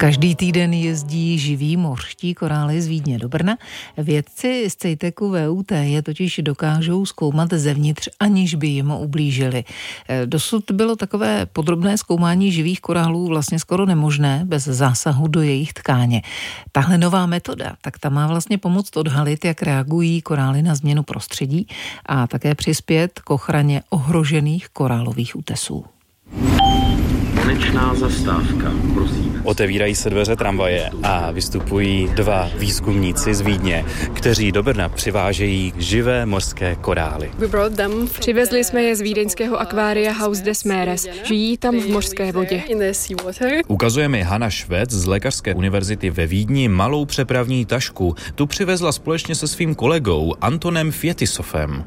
Každý týden jezdí živí mořští korály z Vídně do Brna. Vědci z CEITECu VUT je totiž dokážou zkoumat zevnitř, aniž by jim ublížili. Dosud bylo takové podrobné zkoumání živých korálů vlastně skoro nemožné bez zásahu do jejich tkáně. Tahle nová metoda, tak ta má vlastně pomoct odhalit, jak reagují korály na změnu prostředí a také přispět k ochraně ohrožených korálových útesů. Konečná zastávka, prosím. Otevírají se dveře tramvaje a vystupují dva výzkumníci z Vídně, kteří do Brna přivážejí živé mořské korály. Přivezli jsme je z vídeňského akvária Haus des Meeres. Žijí tam v mořské vodě. Ukazuje mi Hanna Švec z Lékařské univerzity ve Vídni malou přepravní tašku. Tu přivezla společně se svým kolegou Antonem Fietisofem.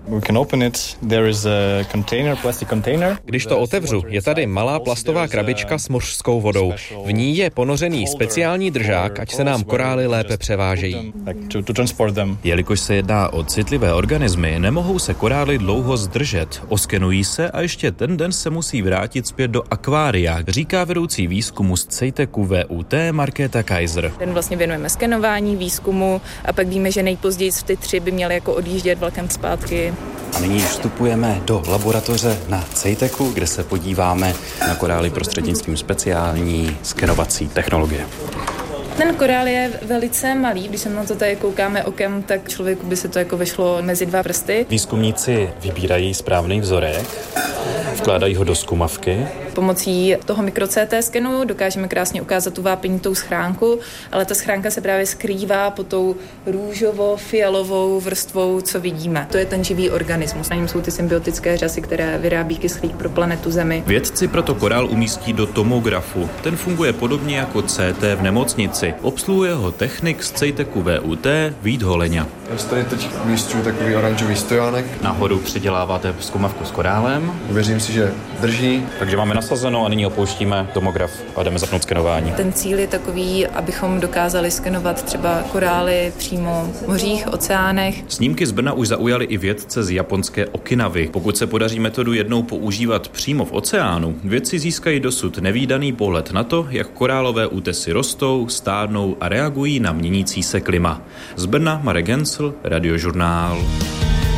Když to otevřu, je tady malá plastová krabička s mořskou vodou. V ní je ponořený speciální držák, ať se nám korály lépe převážejí. Jelikož se jedná o citlivé organismy, nemohou se korály dlouho zdržet. Oskenují se a ještě ten den se musí vrátit zpět do akvária, říká vedoucí výzkumu z CEITECu VUT Markéta Kaiser. Ten vlastně věnujeme skenování, výzkumu a pak víme, že nejpozději ty 3 by měly jako odjíždět vlakem zpátky. A nyní vstupujeme do laboratoře na CEITECu, kde se podíváme na korály prostřednictvím speciální skenovací technologie. Ten korál je velice malý, když se na to tady koukáme okem, tak člověku by se to jako vešlo mezi 2 prsty. Výzkumníci vybírají správný vzorek, vkládají ho do zkumavky. Pomocí toho mikro-CT skenu dokážeme krásně ukázat tu vápenitou schránku, ale ta schránka se právě skrývá pod tou růžovo-fialovou vrstvou, co vidíme. To je ten živý organismus. Na něm jsou ty symbiotické řasy, které vyrábí kyslík pro planetu Zemi. Vědci proto korál umístí do tomografu. Ten funguje podobně jako CT v nemocnici. Obsluhuje ho technik z CEITECu VUT Vít Holeňa. Já tady teď umísťuji takový oranžový stojánek. Nahoru přiděláváte zkumavku s korálem. Věřím si, že drží. Takže máme nasazeno a nyní opouštíme tomograf a jdeme zapnout skenování. Ten cíl je takový, abychom dokázali skenovat třeba korály přímo v mořích, oceánech. Snímky z Brna už zaujaly i vědce z japonské Okinavy. Pokud se podaří metodu jednou používat přímo v oceánu, vědci získají dosud nevídaný pohled na to, jak korálové útesy rostou, stárnou a reagují na měnící se klima. Z Brna Marek Gencl, Radiožurnál.